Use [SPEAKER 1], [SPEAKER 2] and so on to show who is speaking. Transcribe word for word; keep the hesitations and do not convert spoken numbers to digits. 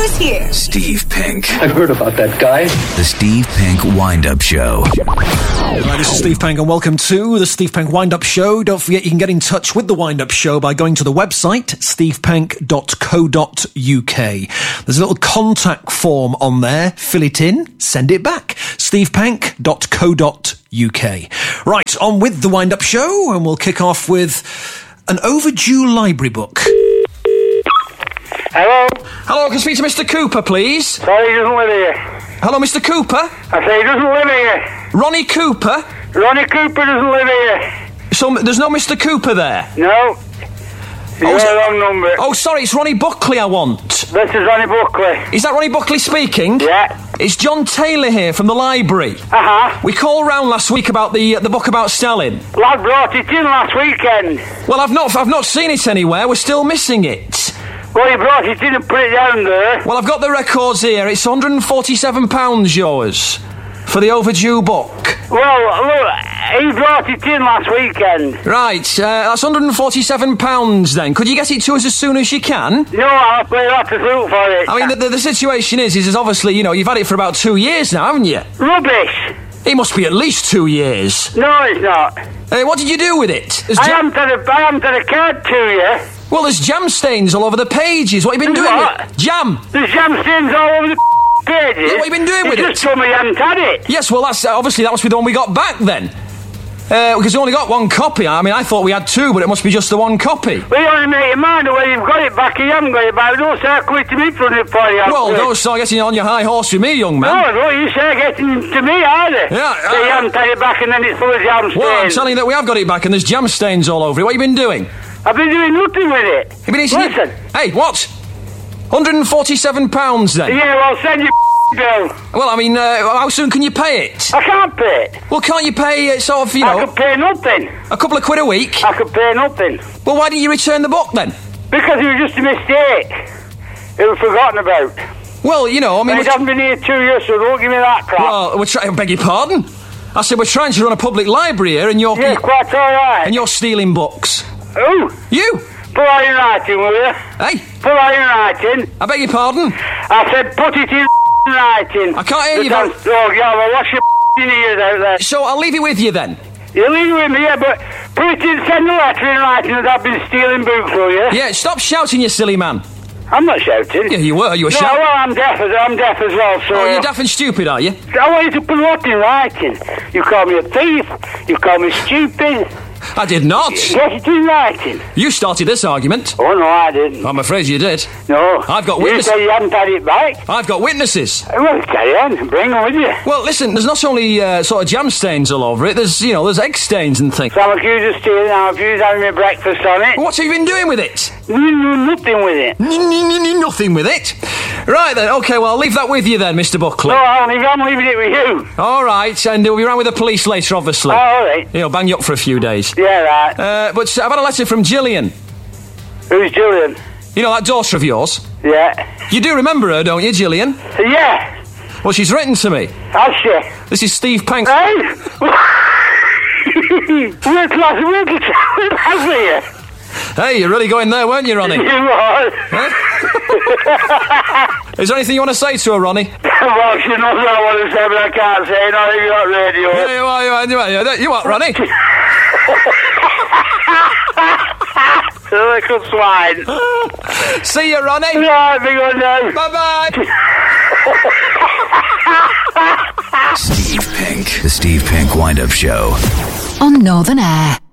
[SPEAKER 1] Who's here?
[SPEAKER 2] Steve Pink.
[SPEAKER 3] I've heard about that guy.
[SPEAKER 2] The Steve Pink Wind-Up Show.
[SPEAKER 4] Hi, this is Steve Pink and welcome to the Steve Pink Wind-Up Show. Don't forget you can get in touch with the Wind-Up Show by going to the website steve pink dot co dot uk. There's a little contact form on there. Fill it in, send it back. steve pink dot co dot uk. Right, on with the Wind-Up Show, and we'll kick off with an overdue library book.
[SPEAKER 5] Hello?
[SPEAKER 4] Hello, can I speak to Mister Cooper, please?
[SPEAKER 5] Sorry, he doesn't live here.
[SPEAKER 4] Hello, Mister Cooper?
[SPEAKER 5] I say he doesn't live here.
[SPEAKER 4] Ronnie Cooper?
[SPEAKER 5] Ronnie Cooper doesn't live here.
[SPEAKER 4] So, there's no Mister Cooper there?
[SPEAKER 5] No. You
[SPEAKER 4] Oh,
[SPEAKER 5] got
[SPEAKER 4] so-
[SPEAKER 5] the wrong number.
[SPEAKER 4] Oh, sorry, it's Ronnie Buckley I want.
[SPEAKER 5] This is Ronnie Buckley.
[SPEAKER 4] Is that Ronnie Buckley speaking?
[SPEAKER 5] Yeah.
[SPEAKER 4] It's John Taylor here from the library.
[SPEAKER 5] Uh-huh.
[SPEAKER 4] We called round last week about the uh, the book about Stalin.
[SPEAKER 5] Lad brought it in last weekend.
[SPEAKER 4] Well, I've not I've not seen it anywhere. We're still missing it.
[SPEAKER 5] Well, he brought it in and put it down there.
[SPEAKER 4] Well, I've got the records here. It's one hundred forty-seven pounds yours for the overdue book.
[SPEAKER 5] Well, look, he brought it in last weekend.
[SPEAKER 4] Right, uh, that's one hundred forty-seven pounds then. Could you get it to us as soon as you can?
[SPEAKER 5] No, I'll play lots of fruit for it.
[SPEAKER 4] I mean, the, the, the situation is, is, is obviously, you know, you've had it for about two years now, haven't you?
[SPEAKER 5] Rubbish.
[SPEAKER 4] It must be at least two years.
[SPEAKER 5] No, it's not.
[SPEAKER 4] Uh, what did you do with it? There's
[SPEAKER 5] I
[SPEAKER 4] jam-
[SPEAKER 5] haven't had a, I haven't had a card to you.
[SPEAKER 4] Well, there's jam stains all over the pages. What have you been
[SPEAKER 5] There's
[SPEAKER 4] doing
[SPEAKER 5] what?
[SPEAKER 4] with it? Jam.
[SPEAKER 5] There's jam stains all over the pages.
[SPEAKER 4] Yeah, what have you been doing with
[SPEAKER 5] you
[SPEAKER 4] it?
[SPEAKER 5] just told me you hadn't had it.
[SPEAKER 4] Yes, well, that's uh, obviously that must be the one we got back then. Uh, because we only got one copy. I mean, I thought we had two, but it must be just the one copy.
[SPEAKER 5] Well, you only make your mind whether you've got it back or you haven't got it back. Don't start coming to me for it for you.
[SPEAKER 4] Well, don't start getting on your high horse with me, young man.
[SPEAKER 5] No, no, you start getting to me either.
[SPEAKER 4] Yeah,
[SPEAKER 5] So
[SPEAKER 4] uh,
[SPEAKER 5] you haven't had it back and then it's full of jam stains.
[SPEAKER 4] Well, I'm telling you that we have got it back and there's jam stains all over it. What have you been doing?
[SPEAKER 5] I've been doing nothing with it.
[SPEAKER 4] You've been eating
[SPEAKER 5] Listen.
[SPEAKER 4] it? Hey, what? one hundred forty-seven pounds then?
[SPEAKER 5] Yeah, well, send your bill.
[SPEAKER 4] Well, I mean, uh, how soon can you pay it?
[SPEAKER 5] I can't pay it.
[SPEAKER 4] Well, can't you pay uh, sort of, you
[SPEAKER 5] I
[SPEAKER 4] know,
[SPEAKER 5] could pay nothing.
[SPEAKER 4] a couple of quid a week?
[SPEAKER 5] I could pay nothing.
[SPEAKER 4] Well, why didn't you return the book then?
[SPEAKER 5] Because it was just a mistake. It was forgotten about.
[SPEAKER 4] Well, you know, I mean...
[SPEAKER 5] And it
[SPEAKER 4] we're-
[SPEAKER 5] hasn't been here two years, so don't give me that crap.
[SPEAKER 4] Well, we're trying... Beg your pardon? I said we're trying to run a public library here and you're...
[SPEAKER 5] yeah, quite all right.
[SPEAKER 4] And you're stealing books.
[SPEAKER 5] Who?
[SPEAKER 4] You!
[SPEAKER 5] Put that in writing, will you?
[SPEAKER 4] Hey,
[SPEAKER 5] Put that in writing.
[SPEAKER 4] I beg your pardon?
[SPEAKER 5] I said put it in writing.
[SPEAKER 4] I can't hear you,
[SPEAKER 5] Because- Oh, yeah, well, wash your ears out there.
[SPEAKER 4] So I'll leave it with you then.
[SPEAKER 5] You leave it with me, yeah, but put it in, send a letter in writing that I've been stealing books for you.
[SPEAKER 4] Yeah, stop shouting, you silly man.
[SPEAKER 5] I'm not shouting.
[SPEAKER 4] Yeah, you were. You were
[SPEAKER 5] No,
[SPEAKER 4] shouting.
[SPEAKER 5] well, I'm deaf as, I'm deaf as well, so...
[SPEAKER 4] Oh, you're deaf and stupid, are you?
[SPEAKER 5] I want you to put what in writing. You call me a thief. You call me stupid.
[SPEAKER 4] I did not.
[SPEAKER 5] Get it in writing.
[SPEAKER 4] You started this argument.
[SPEAKER 5] Oh, no, I didn't.
[SPEAKER 4] I'm afraid you did.
[SPEAKER 5] No.
[SPEAKER 4] I've got
[SPEAKER 5] You
[SPEAKER 4] witnesses.
[SPEAKER 5] said you hadn't had it back.
[SPEAKER 4] I've got witnesses.
[SPEAKER 5] Well, carry on. Bring them with you.
[SPEAKER 4] Well, listen, there's not only uh, sort of jam stains all over it, there's, you know, there's egg stains and things.
[SPEAKER 5] So I'm accused of stealing. I'm accused of having my breakfast on it.
[SPEAKER 4] What have you been doing with it?
[SPEAKER 5] Mm, Nothing with it.
[SPEAKER 4] Nothing with it. Right then, okay, well, I'll leave that with you then, Mister Buckley.
[SPEAKER 5] No, I'm leaving, I'm leaving it with you.
[SPEAKER 4] All right, and we'll be round with the police later, obviously.
[SPEAKER 5] Oh, all right.
[SPEAKER 4] You know, bang you up for a few days.
[SPEAKER 5] Yeah, right.
[SPEAKER 4] Uh, but I've had a letter from Gillian.
[SPEAKER 5] Who's Julian?
[SPEAKER 4] You know, that daughter of yours.
[SPEAKER 5] Yeah.
[SPEAKER 4] You do remember her, don't you, Gillian?
[SPEAKER 5] Yeah.
[SPEAKER 4] Well, she's written to me.
[SPEAKER 5] Has she?
[SPEAKER 4] This is Steve Pink.
[SPEAKER 5] Hey? Where's last week? Has he?
[SPEAKER 4] Hey, you're really going there, weren't you, Ronnie?
[SPEAKER 5] You are.
[SPEAKER 4] Is there anything you want to say to her, Ronnie?
[SPEAKER 5] Well, she knows what I want to say, but I can't say. Not if you're on radio.
[SPEAKER 4] Yeah, you are, you are, you are. You are, you are Ronnie.
[SPEAKER 5] Little swine.
[SPEAKER 4] See you, Ronnie.
[SPEAKER 5] Right, big one now.
[SPEAKER 4] Bye-bye.
[SPEAKER 2] Steve Pink. The Steve Pink Wind-Up Show.
[SPEAKER 1] On Northern Air.